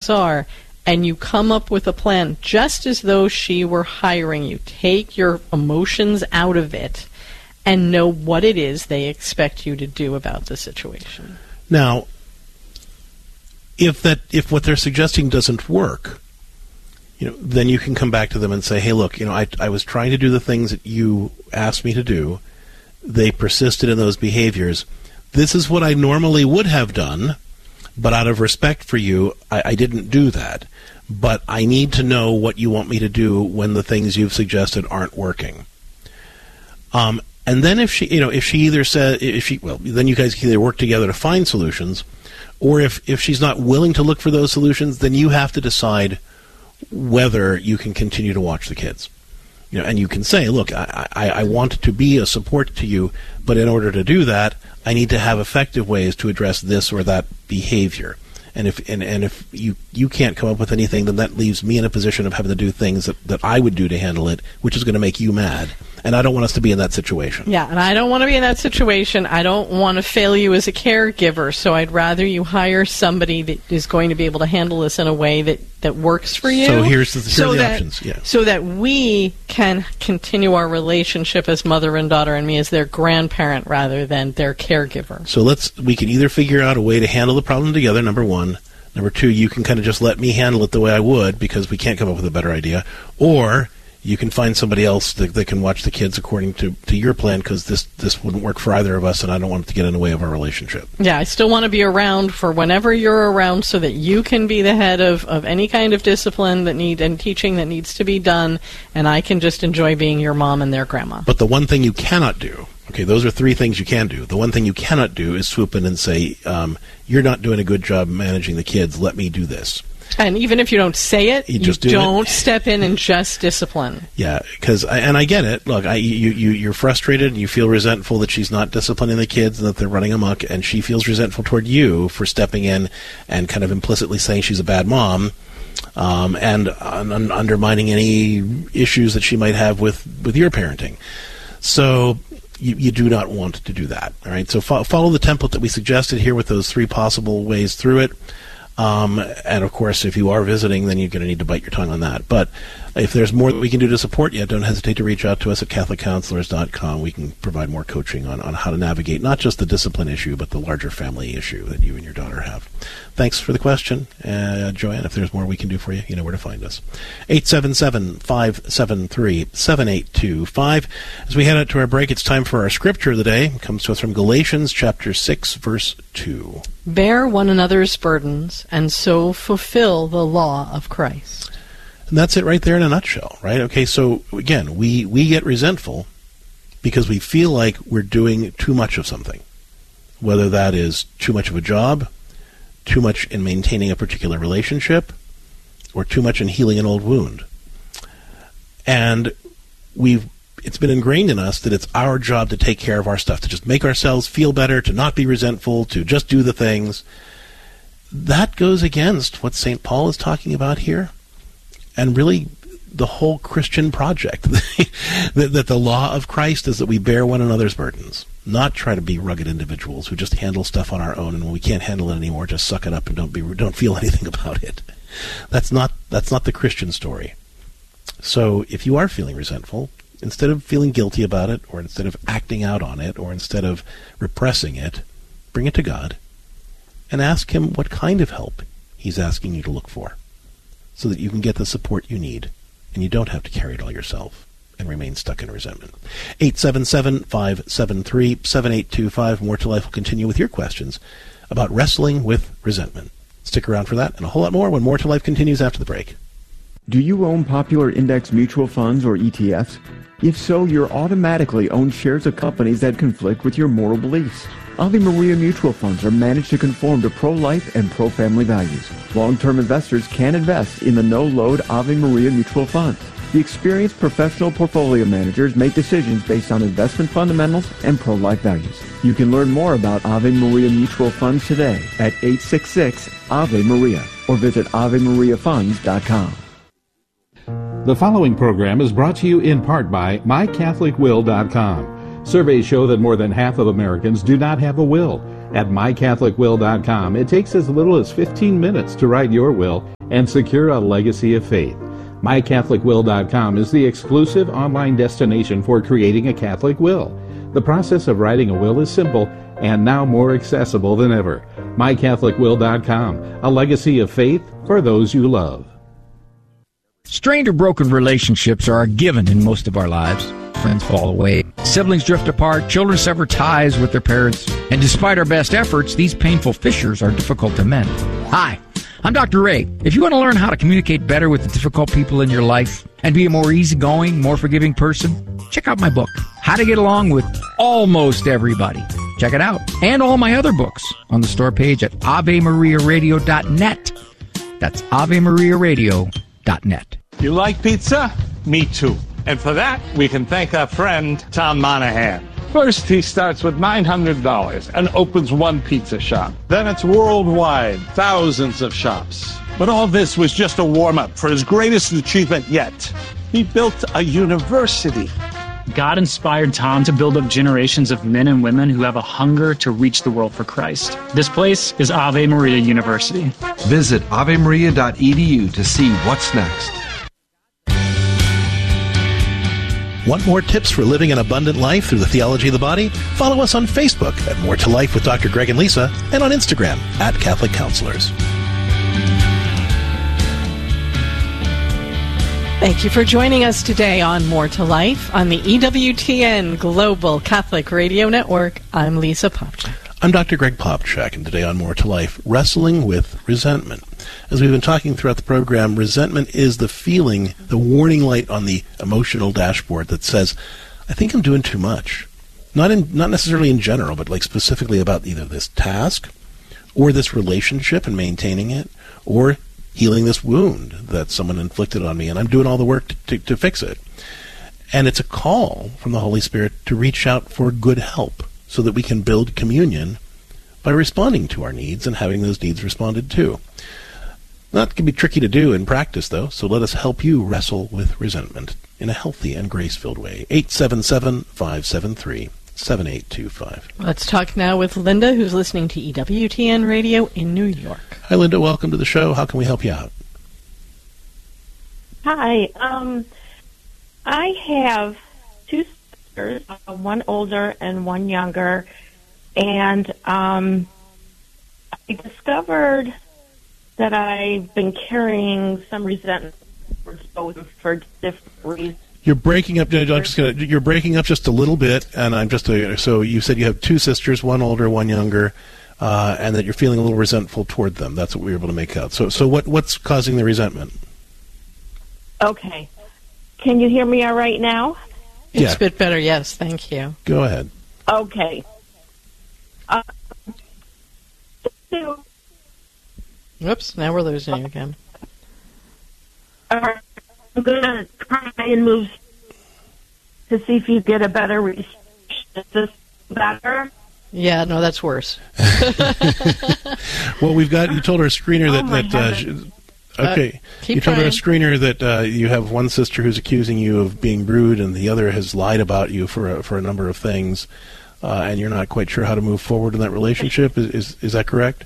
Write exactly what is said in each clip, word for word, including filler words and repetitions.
thoughts are, and you come up with a plan just as though she were hiring you. Take your emotions out of it and know what it is they expect you to do about the situation. Now, if that if what they're suggesting doesn't work, you know, then you can come back to them and say, hey, look, you know, I, I was trying to do the things that you asked me to do. They persisted in those behaviors. This is what I normally would have done, but out of respect for you, I, I didn't do that. But I need to know what you want me to do when the things you've suggested aren't working. Um, and then if she, you know, if she either said, if she, well, then you guys can either work together to find solutions, or if, if she's not willing to look for those solutions, then you have to decide whether you can continue to watch the kids. You know, and you can say, look, I, I, I want to be a support to you, but in order to do that, I need to have effective ways to address this or that behavior. And if and, and if you, you can't come up with anything, then that leaves me in a position of having to do things that, that I would do to handle it, which is going to make you mad. And I don't want us to be in that situation. Yeah, and I don't want to be in that situation. I don't want to fail you as a caregiver, so I'd rather you hire somebody that is going to be able to handle this in a way that, that works for you. So here's the, here so are the that, options. Yeah. So that we can continue our relationship as mother and daughter and me as their grandparent rather than their caregiver. So let's we can either figure out a way to handle the problem together, number one. Number two, you can kind of just let me handle it the way I would because we can't come up with a better idea. Or you can find somebody else that, that can watch the kids according to, to your plan because this, this wouldn't work for either of us and I don't want it to get in the way of our relationship. Yeah, I still want to be around for whenever you're around so that you can be the head of, of any kind of discipline that need and teaching that needs to be done, and I can just enjoy being your mom and their grandma. But the one thing you cannot do, okay, those are three things you can do. The one thing you cannot do is swoop in and say, um, you're not doing a good job managing the kids, let me do this. And even if you don't say it, you, you just do don't it. step in and just discipline. Yeah, because and I get it. Look, I, you, you, you're frustrated and you feel resentful that she's not disciplining the kids and that they're running amok, and she feels resentful toward you for stepping in and kind of implicitly saying she's a bad mom um, and un- undermining any issues that she might have with, with your parenting. So you, you do not want to do that. All right, so fo- follow the template that we suggested here with those three possible ways through it. Um, and, of course, if you are visiting, then you're going to need to bite your tongue on that. But if there's more that we can do to support you, don't hesitate to reach out to us at catholic counselors dot com. We can provide more coaching on, on how to navigate not just the discipline issue, but the larger family issue that you and your daughter have. Thanks for the question, uh, Joanne. If there's more we can do for you, you know where to find us. eight seven seven, five seven three, seven eight two five. As we head out to our break, it's time for our scripture of the day. It comes to us from Galatians chapter six, verse two. Bear one another's burdens, and so fulfill the law of Christ. And that's it right there in a nutshell, right? Okay, so again, we, we get resentful because we feel like we're doing too much of something, whether that is too much of a job, too much in maintaining a particular relationship, or too much in healing an old wound. And we've it's been ingrained in us that it's our job to take care of our stuff, to just make ourselves feel better, to not be resentful, to just do the things. That goes against what Saint Paul is talking about here, and really the whole Christian project, that, that the law of Christ is that we bear one another's burdens, not try to be rugged individuals who just handle stuff on our own, and when we can't handle it anymore, just suck it up and don't be don't feel anything about it. That's not that's not the Christian story. So if you are feeling resentful, instead of feeling guilty about it, or instead of acting out on it, or instead of repressing it, bring it to God and ask Him what kind of help He's asking you to look for, so that you can get the support you need, and you don't have to carry it all yourself and remain stuck in resentment. eight seven seven, five seven three, seven eight two five. More to Life will continue with your questions about wrestling with resentment. Stick around for that and a whole lot more when More to Life continues after the break. Do you own popular index mutual funds or E T Fs? If so, you're automatically owned shares of companies that conflict with your moral beliefs. Ave Maria mutual funds are managed to conform to pro-life and pro-family values. Long-term investors can invest in the no-load Ave Maria mutual funds. The experienced professional portfolio managers make decisions based on investment fundamentals and pro-life values. You can learn more about Ave Maria mutual funds today at eight six six, A V E Maria or visit ave maria funds dot com. The following program is brought to you in part by my catholic will dot com. Surveys show that more than half of Americans do not have a will. at my catholic will dot com. It takes as little as fifteen minutes to write your will and secure a legacy of faith. my catholic will dot com is the exclusive online destination for creating a Catholic will. The process of writing a will is simple and now more accessible than ever. my catholic will dot com, a legacy of faith for those you love. Strained or broken relationships are a given in most of our lives. Friends fall away, siblings drift apart, children sever ties with their parents, and despite our best efforts, these painful fissures are difficult to mend. Hi, I'm Doctor Ray. If you want to learn how to communicate better with the difficult people in your life and be a more easygoing, more forgiving person, check out my book, How to Get Along with Almost Everybody. Check it out. And all my other books on the store page at ave maria radio dot net. That's ave maria radio dot net. You like pizza? Me too. And for that, we can thank our friend, Tom Monahan. First, he starts with nine hundred dollars and opens one pizza shop. Then it's worldwide, thousands of shops. But all this was just a warm-up for his greatest achievement yet. He built a university. God inspired Tom to build up generations of men and women who have a hunger to reach the world for Christ. This place is Ave Maria University. Visit ave maria dot e d u to see what's next. Want more tips for living an abundant life through the theology of the body? Follow us on Facebook at More to Life with Doctor Greg and Lisa, and on Instagram at Catholic Counselors. Thank you for joining us today on More to Life on the E W T N Global Catholic Radio Network. I'm Lisa Popchak. I'm Doctor Greg Popchak, and today on More to Life, wrestling with resentment. As we've been talking throughout the program, resentment is the feeling, the warning light on the emotional dashboard that says, I think I'm doing too much. Not in, not necessarily in general, but like specifically about either this task or this relationship and maintaining it, or healing this wound that someone inflicted on me, and I'm doing all the work to, to, to fix it. And it's a call from the Holy Spirit to reach out for good help so that we can build communion by responding to our needs and having those needs responded to. That can be tricky to do in practice, though, so let us help you wrestle with resentment in a healthy and grace-filled way. eight seven seven, five seven three, seven eight two five. Let's talk now with Linda, who's listening to E W T N Radio in New York. Hi, Linda. Welcome to the show. How can we help you out? Hi. Um, I have two sisters, uh, one older and one younger, and um, I discovered that I've been carrying some resentment towards both for different reasons. You're breaking up. I'm just gonna, you're breaking up just a little bit, and I'm just a, so you said you have two sisters, one older, one younger, uh, and that you're feeling a little resentful toward them. That's what we were able to make out. So, so what what's causing the resentment? Okay, can you hear me all right now? It's yeah. a bit better. Yes, thank you. Go ahead. Okay. Uh, so, Whoops, now we're losing you again. Uh, I'm going to try and move to see if you get a better reach. Is this better? Yeah, no, that's worse. Well, we've got, you told our screener that, Oh, my that uh, heavens. she, okay, Uh, keep you told our trying. screener that uh, you have one sister who's accusing you of being rude, and the other has lied about you for a, for a number of things, uh, and you're not quite sure how to move forward in that relationship. Is is, is that correct?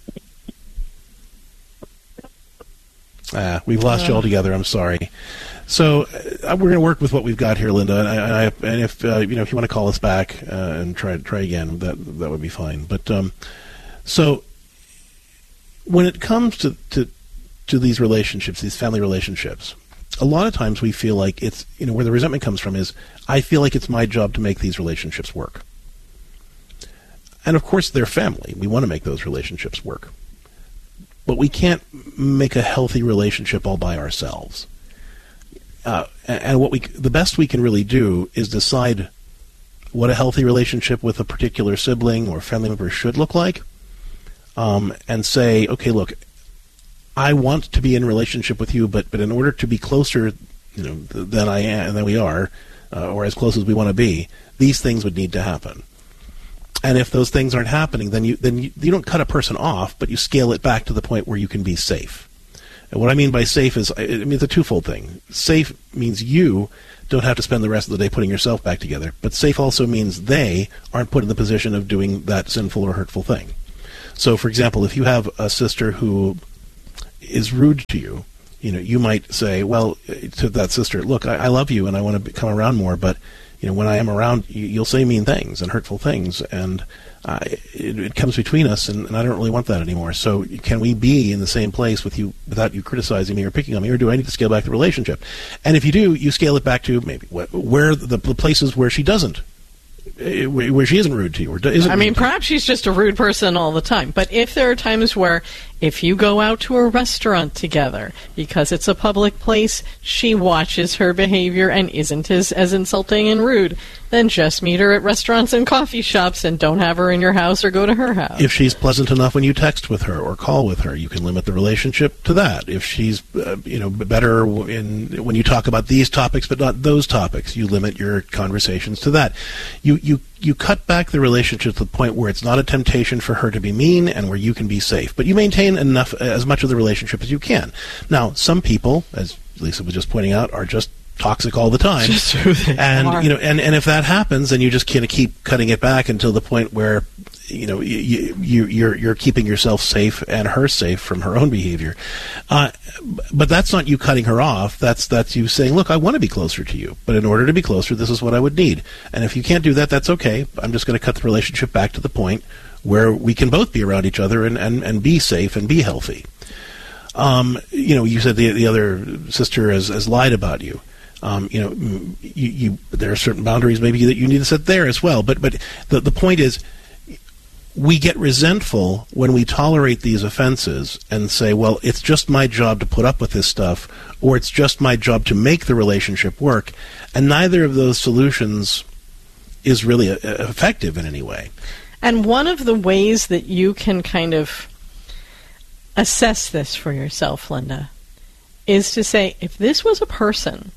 Ah, we've lost you altogether. I'm sorry. So uh, we're going to work with what we've got here, Linda. And, I, I, and if uh, you know, if you want to call us back uh, and try try again, that that would be fine. But um, so when it comes to, to to these relationships, these family relationships, a lot of times we feel like it's, you know, where the resentment comes from is, I feel like it's my job to make these relationships work. And of course, they're family. We want to make those relationships work. But we can't make a healthy relationship all by ourselves. Uh, and what we, the best we can really do is decide what a healthy relationship with a particular sibling or family member should look like, um, and say, okay, look, I want to be in a relationship with you, but but in order to be closer, you know, than I am, than we are, uh, or as close as we want to be, these things would need to happen. And if those things aren't happening, then you then you, you don't cut a person off, but you scale it back to the point where you can be safe. And what I mean by safe is, I mean, it's a twofold thing. Safe means you don't have to spend the rest of the day putting yourself back together, but safe also means they aren't put in the position of doing that sinful or hurtful thing. So, for example, if you have a sister who is rude to you, you know, you might say, well, to that sister, look, I, I love you and I want to come around more, but, you know, when I am around, you, you'll say mean things and hurtful things, and uh, it, it comes between us, and, and I don't really want that anymore. So can we be in the same place with you without you criticizing me or picking on me, or do I need to scale back the relationship? And if you do, you scale it back to maybe wh- where the, the places where she doesn't, where she isn't rude to you, or isn't. I mean, perhaps she's just a rude person all the time. But if there are times where, if you go out to a restaurant together, because it's a public place, she watches her behavior and isn't as, as insulting and rude, then just meet her at restaurants and coffee shops and don't have her in your house or go to her house. If she's pleasant enough when you text with her or call with her, you can limit the relationship to that. If she's, uh, you know, better in when you talk about these topics but not those topics, you limit your conversations to that. You you you cut back the relationship to the point where it's not a temptation for her to be mean and where you can be safe. But you maintain enough, as much of the relationship as you can. Now, some people, as Lisa was just pointing out, are just toxic all the time. Just who they and are. you know, and, and if that happens, then you just kind of keep cutting it back until the point where, you know, you, you you're you're keeping yourself safe and her safe from her own behavior. Uh, but that's not you cutting her off. That's that's you saying, look, I want to be closer to you, but in order to be closer, this is what I would need. And if you can't do that, that's okay. I'm just going to cut the relationship back to the point where we can both be around each other and, and, and be safe and be healthy. Um, you know, you said the the other sister has, has lied about you. Um, you know, you, you there are certain boundaries maybe that you need to set there as well. But but the the point is, we get resentful when we tolerate these offenses and say, well, it's just my job to put up with this stuff, or it's just my job to make the relationship work, and neither of those solutions is really uh, effective in any way. And one of the ways that you can kind of assess this for yourself, Linda, is to say, if this was a person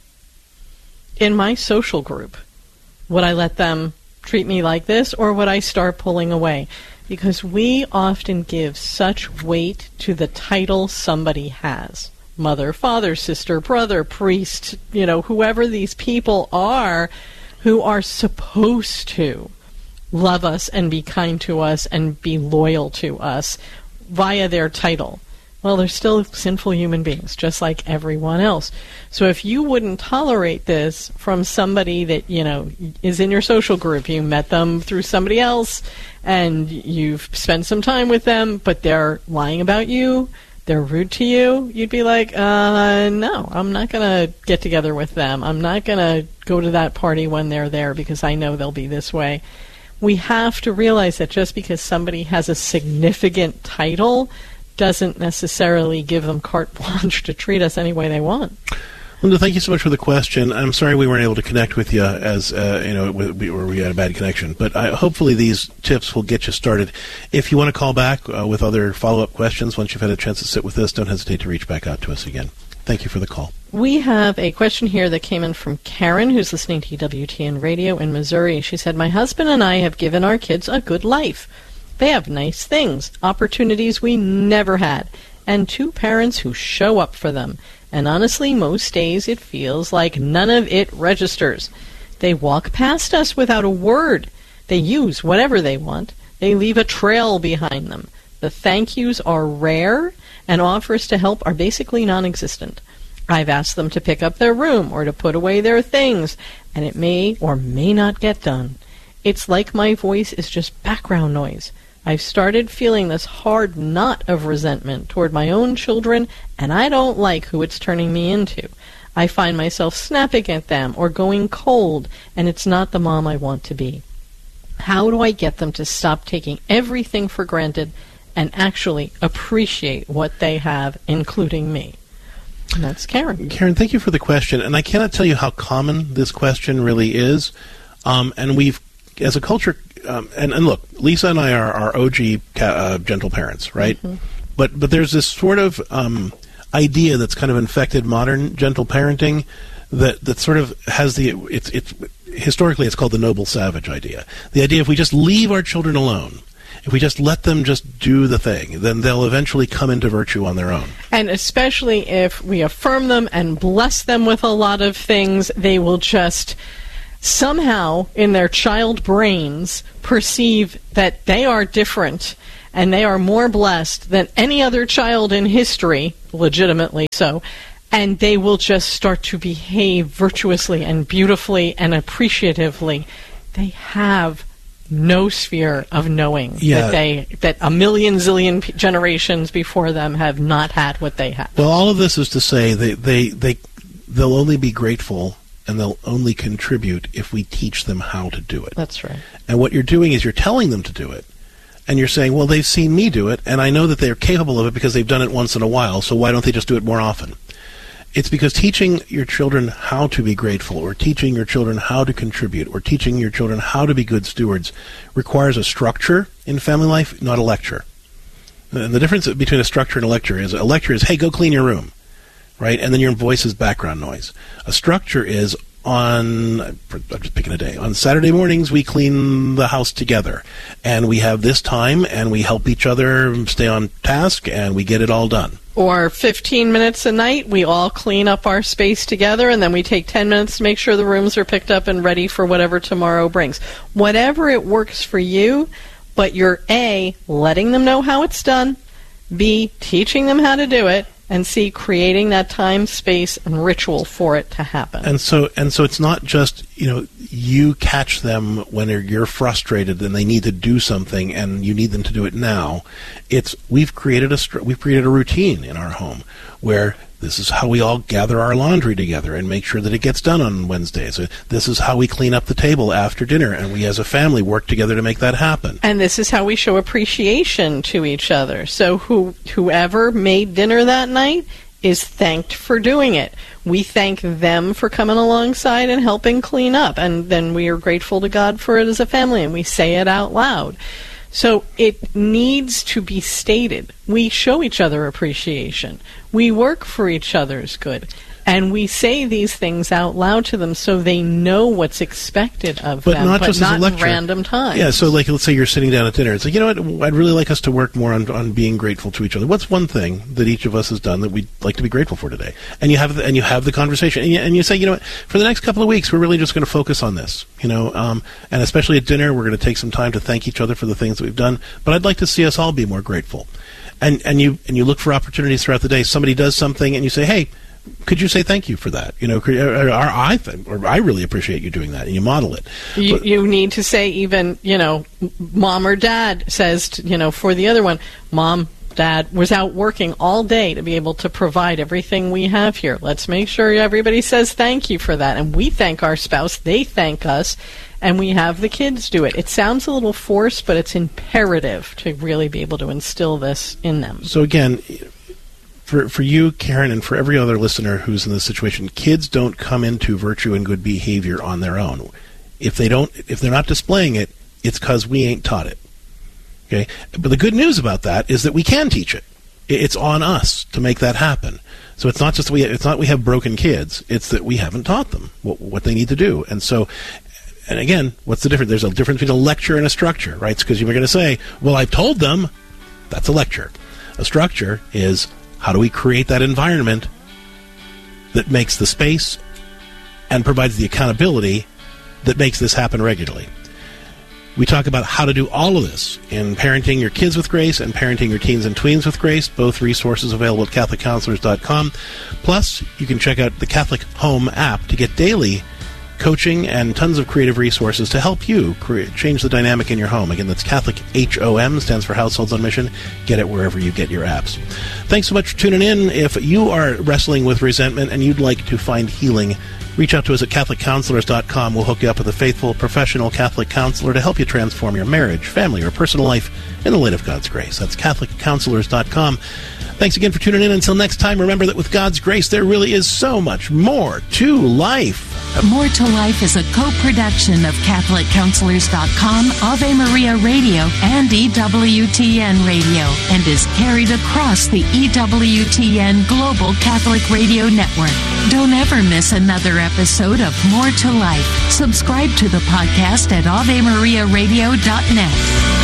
in my social group, would I let them treat me like this, or would I start pulling away? Because we often give such weight to the title somebody has. Mother, father, sister, brother, priest, you know, whoever these people are who are supposed to love us and be kind to us and be loyal to us via their title. Well, they're still sinful human beings, just like everyone else. So if you wouldn't tolerate this from somebody that, you know, is in your social group, you met them through somebody else, and you've spent some time with them, but they're lying about you, they're rude to you, you'd be like, uh, no, I'm not going to get together with them. I'm not going to go to that party when they're there because I know they'll be this way. We have to realize that just because somebody has a significant title doesn't necessarily give them carte blanche to treat us any way they want. Linda, thank you so much for the question. I'm sorry we weren't able to connect with you as uh, you know, we, or we had a bad connection. But I, hopefully these tips will get you started. If you want to call back uh, with other follow-up questions once you've had a chance to sit with us, don't hesitate to reach back out to us again. Thank you for the call. We have a question here that came in from Karen, who's listening to W T N Radio in Missouri. She said, my husband and I have given our kids a good life. They have nice things, opportunities we never had, and two parents who show up for them. And honestly, most days it feels like none of it registers. They walk past us without a word. They use whatever they want. They leave a trail behind them. The thank yous are rare, and offers to help are basically non-existent. I've asked them to pick up their room or to put away their things, and it may or may not get done. It's like my voice is just background noise. I've started feeling this hard knot of resentment toward my own children, and I don't like who it's turning me into. I find myself snapping at them or going cold, and it's not the mom I want to be. How do I get them to stop taking everything for granted and actually appreciate what they have, including me? And that's Karen. Karen, thank you for the question. And I cannot tell you how common this question really is. Um, and we've, as a culture, um, and, and look, Lisa and I are, are O G ca- uh, gentle parents, right? Mm-hmm. But but there's this sort of um, idea that's kind of infected modern gentle parenting that, that sort of has the, it's it's historically it's called the noble savage idea. The idea if we just leave our children alone if we just let them just do the thing, then they'll eventually come into virtue on their own. And especially if we affirm them and bless them with a lot of things, they will just somehow in their child brains perceive that they are different and they are more blessed than any other child in history, legitimately so, and they will just start to behave virtuously and beautifully and appreciatively. They have no sphere of knowing yeah. that they that a million zillion p- generations before them have not had what they have. Well, all of this is to say they, they, they, they'll only be grateful and they'll only contribute if we teach them how to do it. That's right. And what you're doing is you're telling them to do it. And you're saying, well, they've seen me do it, and I know that they're capable of it because they've done it once in a while, so why don't they just do it more often? It's because teaching your children how to be grateful, or teaching your children how to contribute, or teaching your children how to be good stewards requires a structure in family life, not a lecture. And the difference between a structure and a lecture is a lecture is, hey, go clean your room, right? And then your voice is background noise. A structure is, on, I'm just picking a day, on Saturday mornings we clean the house together, and we have this time, and we help each other stay on task, and we get it all done. Or fifteen minutes a night, we all clean up our space together, and then we take ten minutes to make sure the rooms are picked up and ready for whatever tomorrow brings. Whatever it works for you, but you're A, letting them know how it's done, B, teaching them how to do it, and C, creating that time, space, and ritual for it to happen. And so, and so, it's not just, you know, you catch them when you're frustrated and they need to do something, and you need them to do it now. It's we've created a we've created a routine in our home where this is how we all gather our laundry together and make sure that it gets done on Wednesdays. This is how we clean up the table after dinner, and we as a family work together to make that happen. And this is how we show appreciation to each other. So who whoever made dinner that night is thanked for doing it. We thank them for coming alongside and helping clean up, and then we are grateful to God for it as a family, and we say it out loud. So it needs to be stated. We show each other appreciation. We work for each other's good. And we say these things out loud to them so they know what's expected of but them, not but just not as a lecture. Random times. Yeah, so like let's say you're sitting down at dinner. It's like, you know what, I'd really like us to work more on, on being grateful to each other. What's one thing that each of us has done that we'd like to be grateful for today? And you have the, and you have the conversation. And you, and you say, you know what, for the next couple of weeks, we're really just going to focus on this. You know, um, and especially at dinner, we're going to take some time to thank each other for the things that we've done. But I'd like to see us all be more grateful. And and you and you look for opportunities throughout the day. Somebody does something, and you say, hey, could you say thank you for that? You know, or, or, or I th- or I really appreciate you doing that, and you model it. You, but, you need to say even, you know, mom or dad says, to, you know, for the other one, mom, dad was out working all day to be able to provide everything we have here. Let's make sure everybody says thank you for that, and we thank our spouse, they thank us, and we have the kids do it. It sounds a little forced, but it's imperative to really be able to instill this in them. So again, For for you, Karen, and for every other listener who's in this situation, kids don't come into virtue and good behavior on their own. If they don't, if they're not displaying it, it's because we ain't taught it. Okay, but the good news about that is that we can teach it. It's on us to make that happen. So it's not just that we it's not we have broken kids. It's that we haven't taught them what, what they need to do. And so, and again, what's the difference? There's a difference between a lecture and a structure, right? Because you're going to say, "Well, I've told them." That's a lecture. A structure is, how do we create that environment that makes the space and provides the accountability that makes this happen regularly? We talk about how to do all of this in Parenting Your Kids with Grace and Parenting Your Teens and Tweens with Grace, both resources available at Catholic Counselors dot com. Plus, you can check out the Catholic Home app to get daily coaching and tons of creative resources to help you create, change the dynamic in your home. Again, that's Catholic H O M, stands for Households on Mission. Get it wherever you get your apps. Thanks so much for tuning in. If you are wrestling with resentment and you'd like to find healing, reach out to us at Catholic Counselors dot com. We'll hook you up with a faithful, professional Catholic counselor to help you transform your marriage, family, or personal life in the light of God's grace. That's Catholic Counselors dot com. Thanks again for tuning in. Until next time, remember that with God's grace, there really is so much more to life. More to Life is a co-production of Catholic Counselors dot com, Ave Maria Radio, and E W T N Radio, and is carried across the E W T N Global Catholic Radio Network. Don't ever miss another episode of More to Life. Subscribe to the podcast at Ave Maria Radio dot net.